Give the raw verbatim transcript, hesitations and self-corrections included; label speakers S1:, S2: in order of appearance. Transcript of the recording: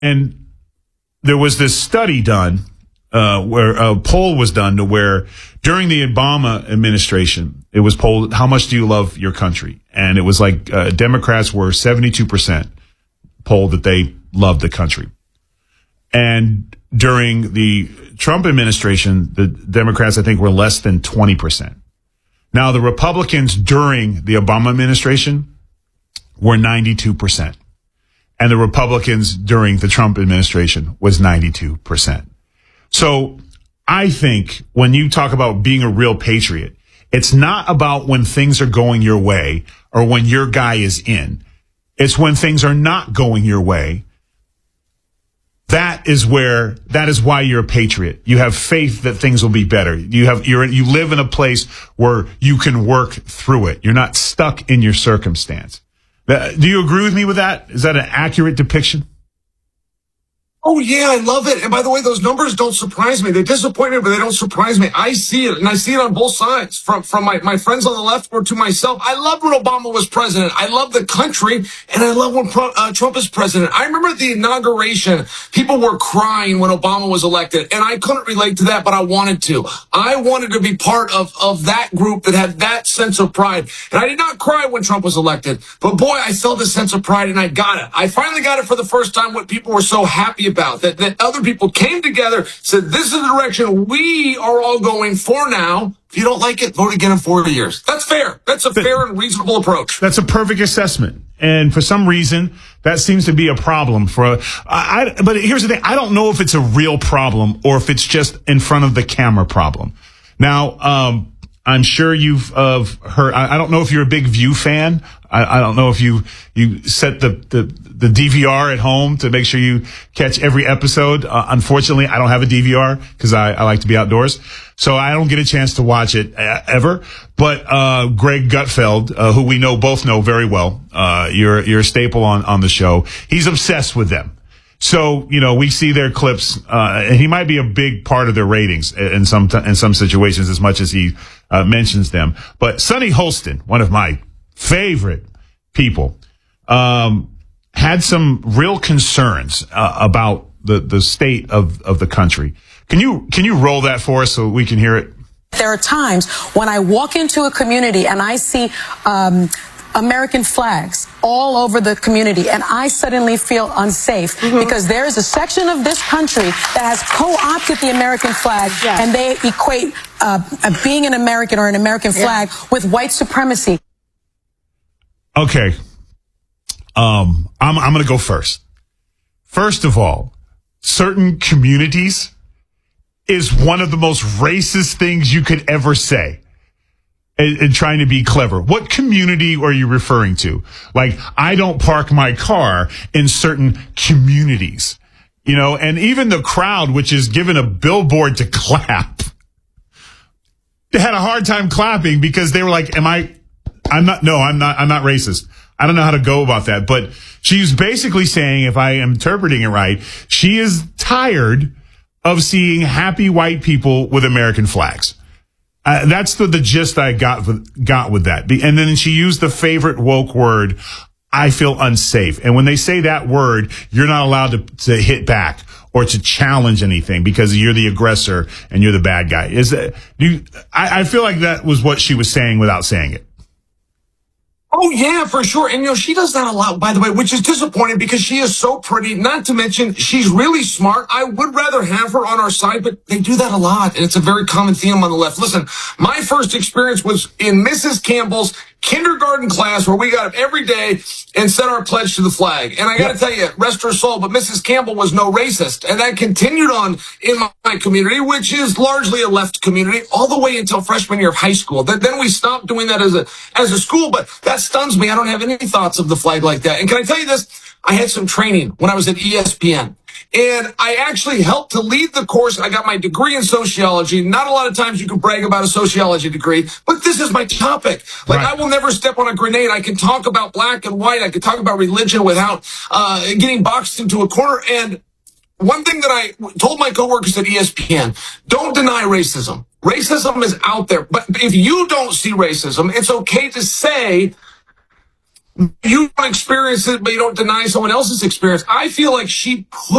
S1: And there was this study done uh, where a poll was done to where during the Obama administration, it was polled, how much do you love your country? And it was like uh, Democrats were seventy-two percent polled that they loved the country. And during the Trump administration, the Democrats, I think, were less than twenty percent. Now, the Republicans during the Obama administration were ninety-two percent. And the Republicans during the Trump administration was ninety-two percent. So I think when you talk about being a real patriot, it's not about when things are going your way or when your guy is in. It's when things are not going your way. That is where, that is why you're a patriot. You have faith that things will be better. You have, you're, you live in a place where you can work through it. You're not stuck in your circumstance. Do you agree with me with that? Is that an accurate depiction?
S2: Oh, yeah, I love it. And by the way, those numbers don't surprise me. They disappoint me, but they don't surprise me. I see it, and I see it on both sides, from from my, my friends on the left or to myself. I loved when Obama was president. I love the country, and I love when Pro, uh, Trump is president. I remember at the inauguration, people were crying when Obama was elected, and I couldn't relate to that, but I wanted to. I wanted to be part of, of that group that had that sense of pride. And I did not cry when Trump was elected, but boy, I felt a sense of pride, and I got it. I finally got it for the first time, what people were so happy about. About that, that other people came together, said, this is the direction we are all going for now. If you don't like it, vote again in four years. That's fair. That's a fair and reasonable approach.
S1: That's a perfect assessment. And for some reason, that seems to be a problem for, I, I, but here's the thing. I don't know if it's a real problem or if it's just in front of the camera problem. Now, um, I'm sure you've uh, heard, I, I don't know if you're a big View fan. I, I don't know if you, you set the, the, the D V R at home to make sure you catch every episode. Uh, unfortunately, I don't have a D V R because I, I like to be outdoors. So I don't get a chance to watch it uh, ever. But, uh, Greg Gutfeld, uh, who we know, both know very well, uh, you're, you're a staple on, on the show. He's obsessed with them. So, you know, we see their clips, uh, and he might be a big part of their ratings in some, t- in some situations as much as he, uh, mentions them. But Sonny Holston, one of my favorite people, um, had some real concerns, uh, about the, the state of, of the country. Can you, can you roll that for us so we can hear it?
S3: There are times when I walk into a community and I see, um, American flags all over the community, and I suddenly feel unsafe mm-hmm. because there is a section of this country that has co-opted the American flag, yes. and they equate uh, being an American or an American flag yeah. with white supremacy.
S1: Okay, um, I'm I'm going to go first. First of all, certain communities is one of the most racist things you could ever say. And trying to be clever. What community are you referring to? Like, I don't park my car in certain communities, you know, and even the crowd, which is given a billboard to clap, they had a hard time clapping because they were like, am I, I'm not, no, I'm not, I'm not racist. I don't know how to go about that, but she's basically saying, if I am interpreting it right, she is tired of seeing happy white people with American flags. Uh, that's the, the gist I got with, got with that. And then she used the favorite woke word, I feel unsafe. And when they say that word, you're not allowed to, to hit back or to challenge anything because you're the aggressor and you're the bad guy. Is that, you, I, I feel like that was what she was saying without saying it.
S2: Oh, yeah, for sure. And, you know, she does that a lot, by the way, which is disappointing because she is so pretty. Not to mention, she's really smart. I would rather have her on our side, but they do that a lot. And it's a very common theme on the left. Listen, my first experience was in Missus Campbell's kindergarten class where we got up every day and said our pledge to the flag. And I got to tell you, rest her soul, but Missus Campbell was no racist. And that continued on in my, my community, which is largely a left community, all the way until freshman year of high school. Then, then we stopped doing that as a, as a school, but that stuns me. I don't have any thoughts of the flag like that. And can I tell you this? I had some training when I was at E S P N. And I actually helped to lead the course. I got my degree in sociology. Not a lot of times you can brag about a sociology degree, but this is my topic. Like, right. I will never step on a grenade. I can talk about black and white. I can talk about religion without uh getting boxed into a corner. And one thing that I told my coworkers at E S P N, don't deny racism. Racism is out there. But if you don't see racism, it's okay to say, you don't experience it, but you don't deny someone else's experience. I feel like she put